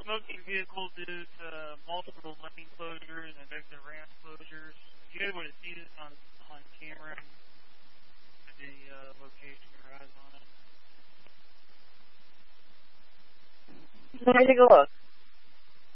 smoking vehicle due to multiple lane closures and exit ramp closures. You able to see this on camera? The location your eyes on it. Let me take a look.